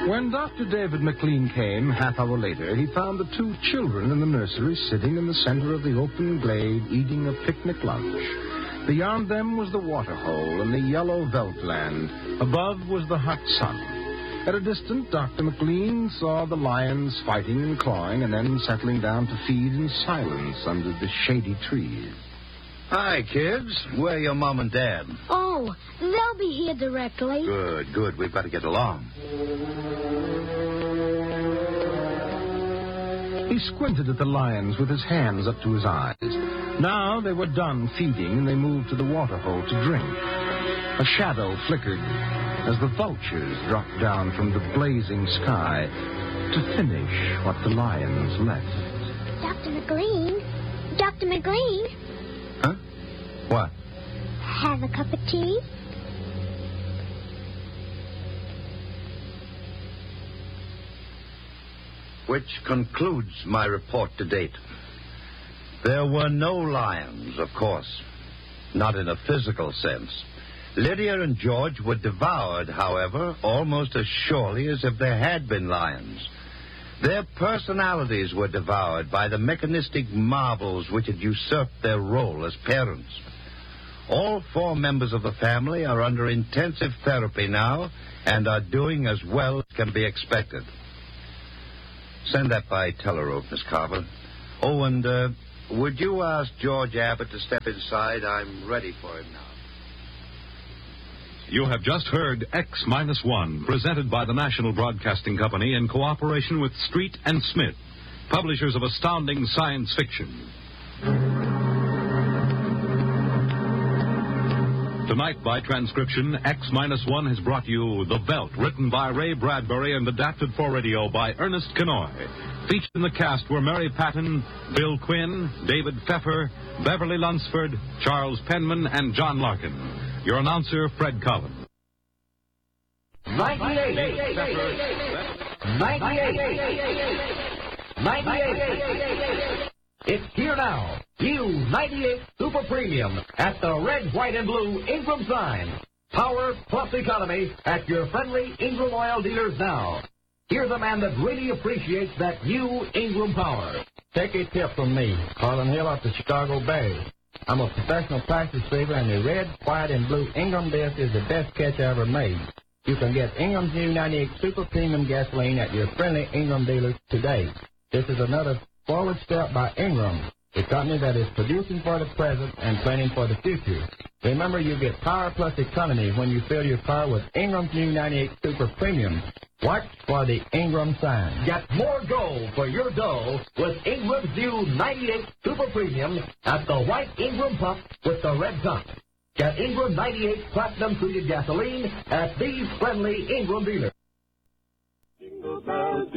When Dr. David McLean came half hour later, he found the two children in the nursery sitting in the center of the open glade eating a picnic lunch. Beyond them was the waterhole and the yellow veldland. Above was the hot sun. At a distance, Dr. McLean saw the lions fighting and clawing and then settling down to feed in silence under the shady trees. Hi, kids. Where are your mom and dad? Oh, they'll be here directly. Good. We've got to get along. He squinted at the lions with his hands up to his eyes. Now they were done feeding and they moved to the waterhole to drink. A shadow flickered as the vultures dropped down from the blazing sky to finish what the lions left. Dr. McLean? Dr. McLean? Huh? What? Have a cup of tea? Which concludes my report to date. There were no lions, of course. Not in a physical sense. Lydia and George were devoured, however, almost as surely as if there had been lions. Their personalities were devoured by the mechanistic marvels which had usurped their role as parents. All four members of the family are under intensive therapy now and are doing as well as can be expected. Send that by telerope, Miss Carver. Oh, and would you ask George Abbott to step inside? I'm ready for him now. You have just heard X-1, presented by the National Broadcasting Company in cooperation with Street and Smith, publishers of astounding science fiction. Tonight, by transcription, X-1 has brought you The Belt, written by Ray Bradbury and adapted for radio by Ernest Kenoy. Featured in the cast were Mary Patton, Bill Quinn, David Pfeffer, Beverly Lunsford, Charles Penman, and John Larkin. Your announcer, Fred Collins. 98. 98. It's here now. New 98 Super Premium at the red, white, and blue Ingram sign. Power plus economy at your friendly Ingram oil dealers now. Here's a man that really appreciates that new Ingram power. Take a tip from me, Carlin Hill at the Chicago Bay. I'm a professional practice saver, and the red, white, and blue Ingram disc is the best catch I ever made. You can get Ingram's new 98 Super Premium gasoline at your friendly Ingram dealers today. This is another forward step by Ingram, a company that is producing for the present and planning for the future. Remember, you get power plus economy when you fill your car with Ingram's new 98 Super Premium. Watch for the Ingram sign. Get more gold for your dough with Ingram's new 98 Super Premium at the white Ingram pump with the red top. Get Ingram 98 Platinum Treated Gasoline at these friendly Ingram dealers. Jingle bells,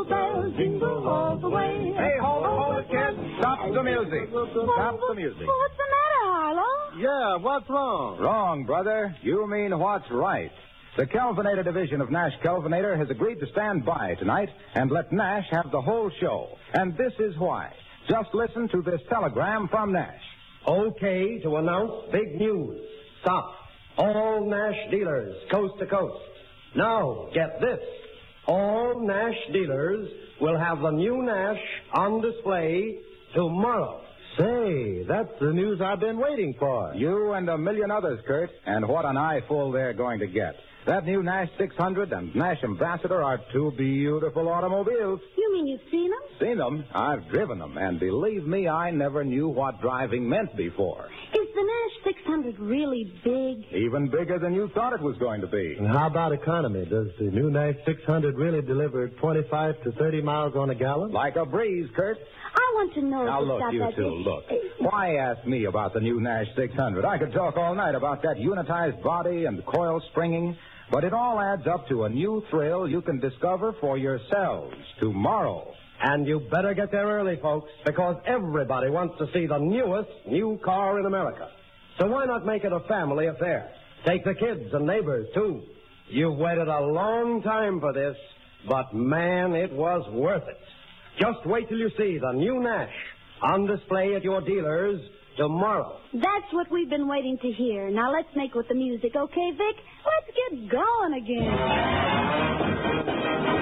jingle all the way. Hey, hold it, kids. Stop the music. Stop the music. What's the matter, Harlow? Yeah, what's wrong? Wrong, brother. You mean what's right. The Kelvinator division of Nash Kelvinator has agreed to stand by tonight and let Nash have the whole show. And this is why. Just listen to this telegram from Nash. Okay to announce big news. Stop. All Nash dealers, coast to coast. Now, get this. All Nash dealers will have the new Nash on display tomorrow. Say, that's the news I've been waiting for. You and a million others, Kurt. And what an eyeful they're going to get. That new Nash 600 and Nash Ambassador are two beautiful automobiles. You mean you've seen them? Seen them? I've driven them. And believe me, I never knew what driving meant before. Is the Nash 600 really big? Even bigger than you thought it was going to be. And how about economy? Does the new Nash 600 really deliver 25 to 30 miles on a gallon? Like a breeze, Kurt. I want to know now, if look, it's got you that two, look. Why ask me about the new Nash 600? I could talk all night about that unitized body and coil springing, but it all adds up to a new thrill you can discover for yourselves tomorrow. And you better get there early, folks, because everybody wants to see the newest new car in America. So why not make it a family affair? Take the kids and neighbors, too. You've waited a long time for this, but, man, it was worth it. Just wait till you see the new Nash on display at your dealers tomorrow. That's what we've been waiting to hear. Now let's make with the music, okay, Vic? Let's get going again.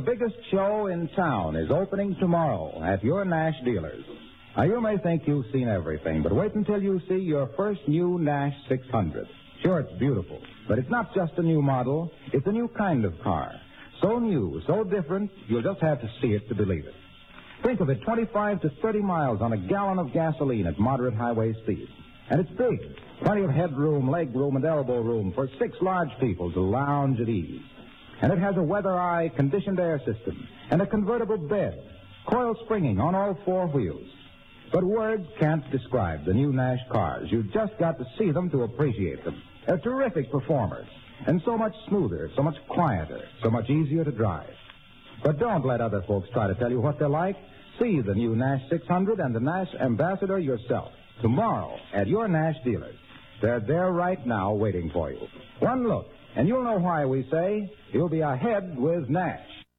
biggest show in town is opening tomorrow at your Nash dealers. Now, you may think you've seen everything, but wait until you see your first new Nash 600. Sure, it's beautiful, but it's not just a new model. It's a new kind of car. So new, so different, you'll just have to see it to believe it. Think of it, 25 to 30 miles on a gallon of gasoline at moderate highway speed. And it's big. Plenty of headroom, leg room, and elbow room for 6 large people to lounge at ease. And it has a weather-eye conditioned air system and a convertible bed, coil springing on all 4 wheels. But words can't describe the new Nash cars. You've just got to see them to appreciate them. They're terrific performers, and so much smoother, so much quieter, so much easier to drive. But don't let other folks try to tell you what they're like. See the new Nash 600 and the Nash Ambassador yourself tomorrow at your Nash dealers. They're there right now waiting for you. One look, and you'll know why we say you'll be ahead with Nash.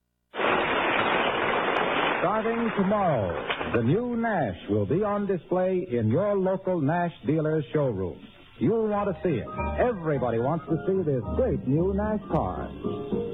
Starting tomorrow, the new Nash will be on display in your local Nash dealer's showroom. You'll want to see it. Everybody wants to see this great new Nash car.